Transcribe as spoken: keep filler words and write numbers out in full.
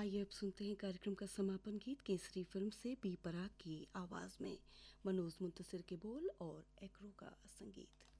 आइए अब सुनते हैं कार्यक्रम का समापन गीत केसरी फिल्म से बी पराग की आवाज़ में मनोज मुंतसिर के बोल और एक्रो का संगीत।